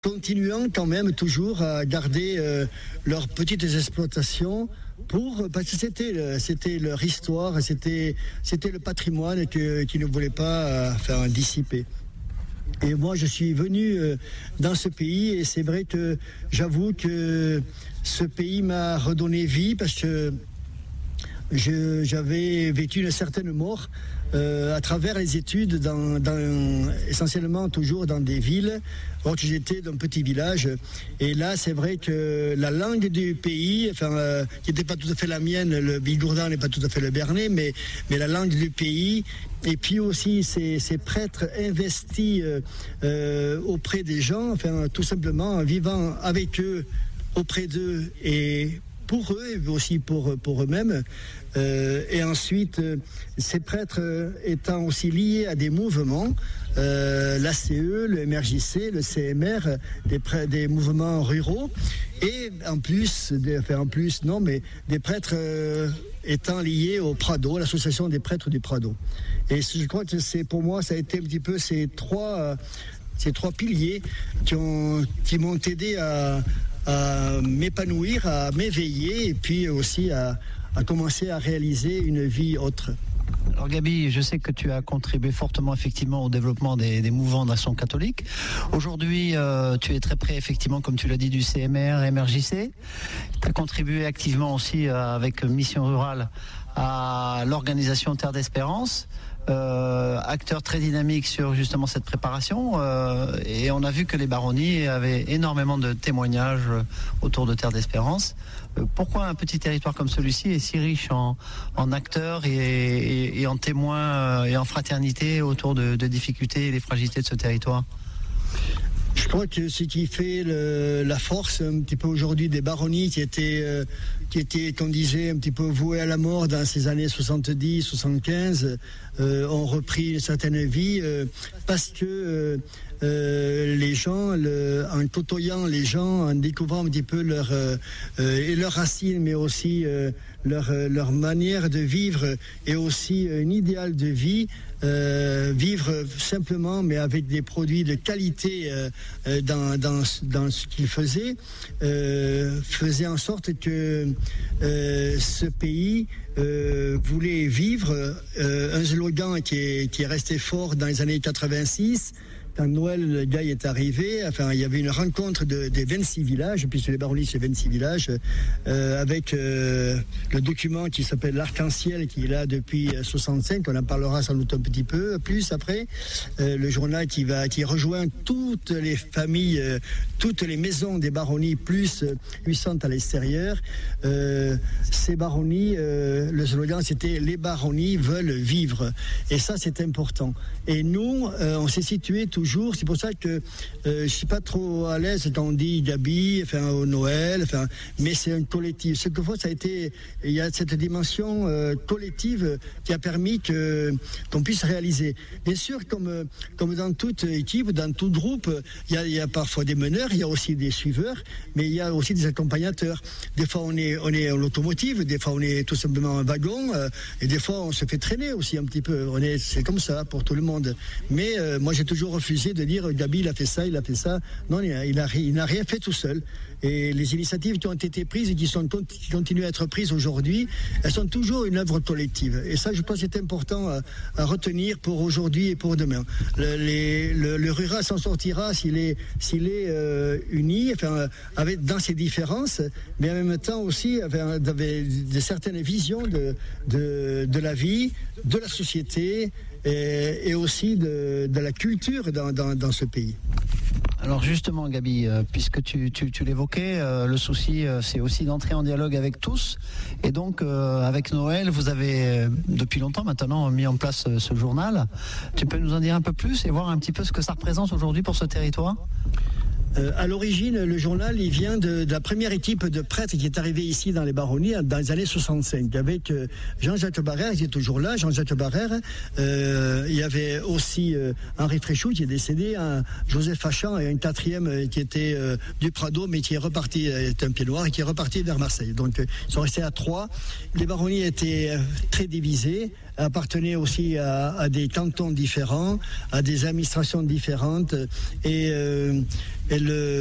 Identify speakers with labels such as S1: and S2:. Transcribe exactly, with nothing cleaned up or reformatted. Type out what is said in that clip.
S1: continuant quand même toujours à garder euh, leurs petites exploitations pour, parce que c'était, c'était leur histoire, c'était, c'était le patrimoine que, qu'ils ne voulaient pas euh, faire dissiper. Et moi, je suis venu euh, dans ce pays et c'est vrai que j'avoue que ce pays m'a redonné vie parce que je, j'avais vécu une certaine mort euh, à travers les études, dans, dans, essentiellement toujours dans des villes, alors que j'étais d'un petit village. Et là, c'est vrai que la langue du pays, enfin, euh, qui n'était pas tout à fait la mienne, le bigourdan n'est pas tout à fait le béarnais, mais, mais la langue du pays, et puis aussi ces, ces prêtres investis euh, euh, auprès des gens, enfin, tout simplement en vivant avec eux, auprès d'eux et pour eux et aussi pour, pour eux-mêmes. Euh, et ensuite, euh, ces prêtres euh, étant aussi liés à des mouvements, euh, l'A C E, le M R J C, le C M R, des, prêts, des mouvements ruraux, et en plus, des, enfin en plus, non, mais des prêtres euh, étant liés au Prado, l'association des prêtres du Prado. Et je crois que c'est, pour moi, ça a été un petit peu ces trois, euh, ces trois piliers qui, ont, qui m'ont aidé à, à m'épanouir, à m'éveiller, et puis aussi à à commencer à réaliser une vie autre.
S2: Alors Gaby, je sais que tu as contribué fortement effectivement au développement des, des mouvements d'action catholique. Aujourd'hui, euh, tu es très près effectivement, comme tu l'as dit, du C M R, M R J C. Tu as contribué activement aussi euh, avec Mission Rurale à l'organisation Terre d'Espérance. Euh, acteur très dynamique sur justement cette préparation euh, et on a vu que les baronnies avaient énormément de témoignages autour de Terre d'Espérance. Euh, pourquoi un petit territoire comme celui-ci est si riche en, en acteurs et, et, et en témoins et en fraternité autour de, de difficultés et des fragilités de ce territoire?
S1: Je crois que ce qui fait le, la force un petit peu aujourd'hui des baronnies qui étaient, euh, qui étaient, qu'on disait, un petit peu vouées à la mort dans ces années soixante-dix, soixante-quinze, euh, ont repris une certaine vie euh, parce que euh, euh, les gens, le, en côtoyant les gens, en découvrant un petit peu leur, euh, et leurs racines, mais aussi euh, leur, leur manière de vivre et aussi un idéal de vie, euh, vivre simplement mais avec des produits de qualité euh, dans, dans, dans ce qu'ils faisaient, euh, faisait en sorte que euh, ce pays euh, voulait vivre euh, un slogan qui est, qui est resté fort dans les années quatre-vingt-six. Quand Noël, le gars est arrivé, enfin, il y avait une rencontre de, des vingt-six villages, puisque les baronnies, c'est vingt-six villages, euh, avec euh, le document qui s'appelle l'Arc-en-Ciel, qui est là depuis soixante-cinq, on en parlera sans doute un petit peu plus après, euh, le journal qui va, qui rejoint toutes les familles, euh, toutes les maisons des baronnies, plus euh, huit cents à l'extérieur. Euh, ces baronnies, euh, le slogan, c'était « Les baronnies veulent vivre ». Et ça, c'est important. Et nous, euh, on s'est situé tout Toujours, c'est pour ça que euh, je ne suis pas trop à l'aise quand on dit Gaby, enfin, au Noël, enfin, mais c'est un collectif. Ce que faut, ça a été, il y a cette dimension euh, collective qui a permis que, qu'on puisse réaliser. Bien sûr, comme, comme dans toute équipe, dans tout groupe, il y a, il y a parfois des meneurs, il y a aussi des suiveurs, mais il y a aussi des accompagnateurs. Des fois, on est, on est en locomotive, des fois, on est tout simplement un wagon, euh, et des fois, on se fait traîner aussi un petit peu. On est, c'est comme ça pour tout le monde. Mais euh, moi, j'ai toujours refusé de dire Gaby il a fait ça, il a fait ça. Non, il, a, il, a, il n'a rien fait tout seul. Et les initiatives qui ont été prises et qui, sont, qui continuent à être prises aujourd'hui, elles sont toujours une œuvre collective. Et ça, je pense que c'est important à, à retenir pour aujourd'hui et pour demain. Le, les, le, le rural s'en sortira s'il est, s'il est euh, uni, enfin, avec, dans ses différences, mais en même temps aussi avec, avec de certaines visions de, de, de la vie, de la société, Et, et aussi de, de la culture dans, dans, dans ce pays.
S2: Alors justement Gaby, euh, puisque tu, tu, tu l'évoquais, euh, le souci euh, c'est aussi d'entrer en dialogue avec tous, et donc euh, avec Noël vous avez euh, depuis longtemps maintenant mis en place euh, ce journal. Tu peux nous en dire un peu plus et voir un petit peu ce que ça représente aujourd'hui pour ce territoire?
S1: Euh, à l'origine, le journal, il vient de, de la première équipe de prêtres qui est arrivée ici dans les baronnies dans les années soixante-cinq, avec euh, Jean-Jacques Barrère, qui est toujours là, Jean-Jacques Barrère. Euh, il y avait aussi euh, Henri Fréchou qui est décédé, un Joseph Fachan et un quatrième euh, qui était euh, du Prado, mais qui est reparti, euh, est un pied noir, et qui est reparti vers Marseille. Donc, euh, ils sont restés à trois. Les baronnies étaient euh, très divisées, appartenait aussi à, à des cantons différents, à des administrations différentes, et, euh, et le